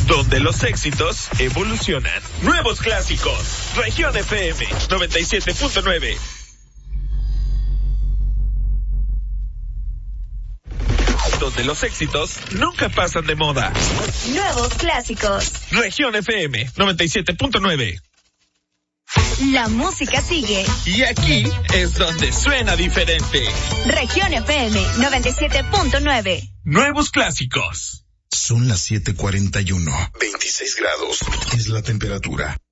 donde los éxitos evolucionan. Nuevos clásicos. Región FM 97.9. Donde los éxitos nunca pasan de moda. Nuevos clásicos. Región FM 97.9. La música sigue. Y aquí es donde suena diferente. Región FM 97.9. Nuevos clásicos. Son las 7:41. 26 grados es la temperatura.